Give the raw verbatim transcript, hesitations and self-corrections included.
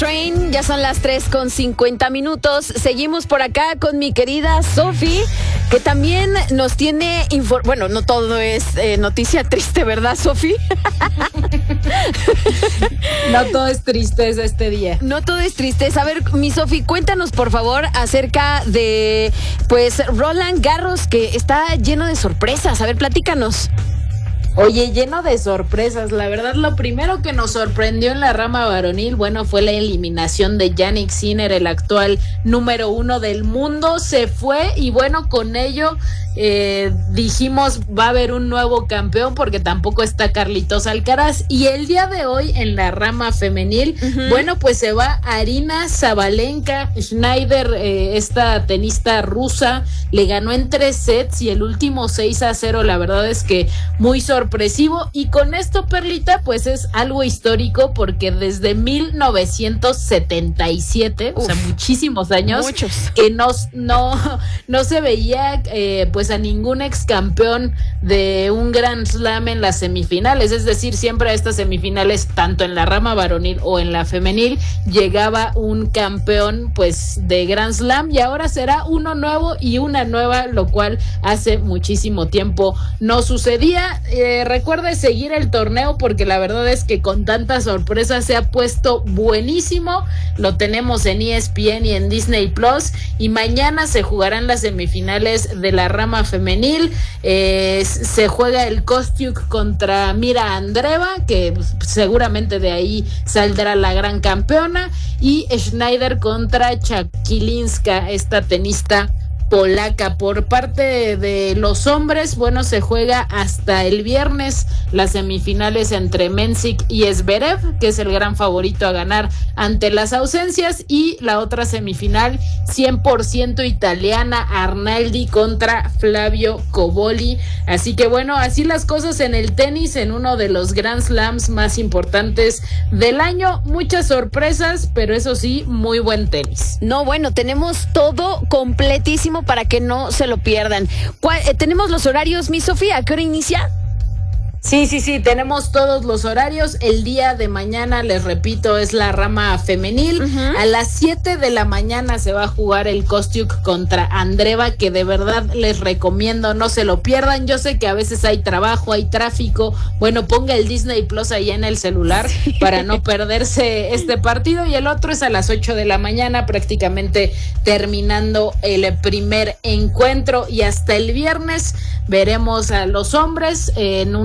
Train, ya son las tres con cincuenta minutos. Seguimos por acá con mi querida Sofi, que también nos tiene infor- bueno, no todo es eh, noticia triste, ¿verdad, Sofi? No todo es tristeza este día. No todo es tristeza. A ver, mi Sofi, cuéntanos por favor acerca de pues Roland Garros, que está lleno de sorpresas. A ver, platícanos. Oye, lleno de sorpresas. La verdad, lo primero que nos sorprendió en la rama varonil, bueno, fue la eliminación de Jannik Sinner, el actual número uno del mundo. Se fue y bueno, con ello eh, dijimos va a haber un nuevo campeón, porque tampoco está Carlitos Alcaraz. Y el día de hoy en la rama femenil, uh-huh. bueno, pues se va Aryna Sabalenka. Schneider, eh, esta tenista rusa, le ganó en tres sets y el último seis a cero. La verdad es que muy sorprendente. sorpresivo, y con esto, Perlita, pues es algo histórico, porque desde mil novecientos setenta y siete, Uf, o sea, muchísimos años, muchos. que no, no, no se veía eh, pues a ningún ex campeón de un Grand Slam en las semifinales. Es decir, siempre a estas semifinales, tanto en la rama varonil o en la femenil, llegaba un campeón pues de Grand Slam, y ahora será uno nuevo y una nueva, lo cual hace muchísimo tiempo no sucedía. Eh, recuerde seguir el torneo, porque la verdad es que con tantas sorpresas se ha puesto buenísimo. Lo tenemos en E S P N y en Disney Plus, y mañana se jugarán las semifinales de la rama femenil. Eh, se juega el Kostyuk contra Mira Andreeva, que seguramente de ahí saldrá la gran campeona, y Schneider contra Chakilinska, esta tenista polaca. Por parte de los hombres, bueno, se juega hasta el viernes las semifinales entre Mensik y Zverev, que es el gran favorito a ganar ante las ausencias, y la otra semifinal cien por ciento italiana, Arnaldi contra Flavio Cobolli. Así que bueno, así las cosas en el tenis, en uno de los Grand Slams más importantes del año. Muchas sorpresas, pero eso sí, muy buen tenis. No, bueno, tenemos todo completísimo para que no se lo pierdan. ¿Cuál, eh, tenemos los horarios, mi Sofía? ¿A qué hora inicia? Sí, sí, sí, tenemos todos los horarios. El día de mañana, les repito, es la rama femenil. Uh-huh. A las siete de la mañana se va a jugar el Kostyuk contra Andreeva, que de verdad les recomiendo, no se lo pierdan. Yo sé que a veces hay trabajo, hay tráfico. Bueno, ponga el Disney Plus ahí en el celular sí. para no perderse este partido. Y el otro es a las ocho de la mañana, prácticamente terminando el primer encuentro. Y hasta el viernes veremos a los hombres en un